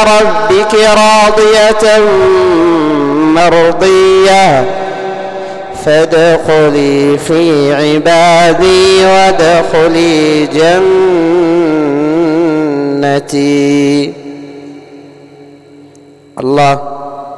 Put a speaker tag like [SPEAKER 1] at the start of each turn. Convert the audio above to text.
[SPEAKER 1] ربك راضية مرضية فادخلي في عبادي وادخلي جنتي. الله.